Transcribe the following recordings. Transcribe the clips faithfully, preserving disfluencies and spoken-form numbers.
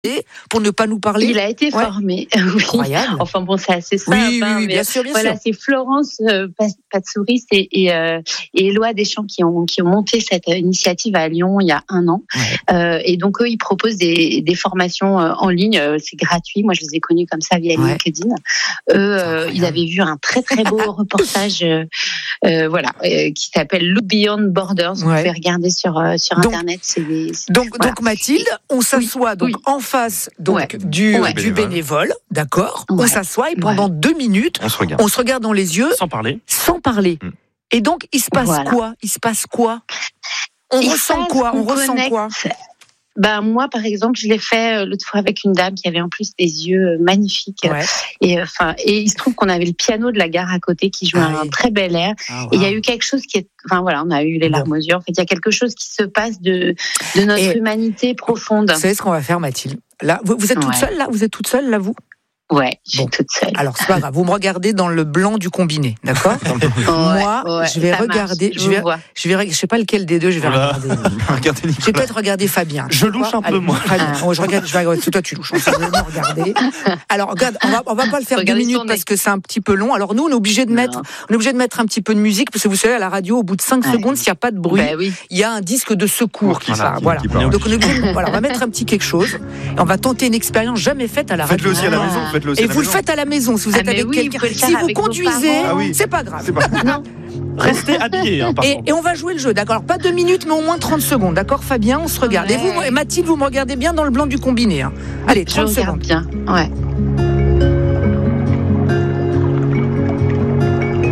pour ne pas nous parler? Il a été ouais. formé. Oui. Incroyable. Enfin bon, c'est assez simple. Oui, oui, hein, oui mais bien sûr, bien voilà, sûr. c'est Florence euh, Patsouris et, et, euh, et Éloi Deschamps qui ont, qui ont monté cette initiative à Lyon il y a un an. Ouais. Euh, et donc eux, ils proposent des, des formations en ligne. C'est gratuit. Moi, je les ai connus comme ça via ouais. LinkedIn. Eux, euh, ils avaient vu un très très beau reportage, euh, euh, voilà, euh, qui s'appelle Look Beyond Borders. Vous ouais. pouvez regarder sur euh, sur donc, internet. C'est des, c'est, donc voilà. donc Mathilde, on s'assoit oui. donc oui. en face donc ouais. du ouais. du bénévole, d'accord. Ouais. On s'assoit et pendant ouais. deux minutes, on se regarde. On se regarde dans les yeux, sans parler, sans parler. Mmh. Et donc il se passe voilà. quoi Il se passe quoi On il ressent quoi On ressent connecte. quoi Ben moi, par exemple, je l'ai fait l'autre fois avec une dame qui avait en plus des yeux magnifiques. Ouais. Et enfin, et il se trouve qu'on avait le piano de la gare à côté qui jouait ah, un oui. très bel air. Ah, wow. Et il y a eu quelque chose qui est, enfin voilà, on a eu les larmes bon. aux yeux. En fait, il y a quelque chose qui se passe de de notre et humanité profonde. Vous savez ce qu'on va faire, Mathilde? Là, vous, vous êtes toute ouais. seule là Vous êtes toute seule là, vous? Ouais, je suis bon. toute seule. Alors c'est pas grave, vous me regardez dans le blanc du combiné, d'accord? ouais, Moi, ouais, je vais regarder, marche, je, vais, je vais, je sais pas lequel des deux je vais voilà. regarder. Je vais peut-être regarder Fabien. Je louche un peu moi. Ah. Je regarde, je vais regarder. Toi tu louches. Je vais regarder. Alors regarde, on va, on va pas le faire deux minutes parce que c'est un petit peu long. Alors nous, on est obligé de mettre, non. on est obligé de mettre un petit peu de musique parce que vous savez à la radio, au bout de cinq ouais. secondes, s'il y a pas de bruit, bah, oui. il y a un disque de secours qui part. Voilà. Donc on est obligé. Voilà, on va mettre un petit quelque chose. On va tenter une expérience jamais faite à la radio. Faites-le aussi à la maison. Faites-le aussi. Et vous le faites à la maison si vous êtes ah avec oui, quelqu'un. Si vous conduisez, ah oui. c'est pas grave. C'est pas... non. Restez habillés. Hein, et, et on va jouer le jeu, d'accord? Alors, pas deux minutes, mais au moins trente secondes, d'accord? Fabien, on se regarde. Ouais. Et vous, et Mathilde, vous me regardez bien dans le blanc du combiné. Hein. Allez, trente Je secondes. Bien. Ouais.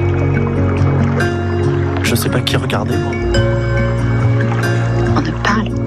Je sais pas qui regarder, moi. On ne parle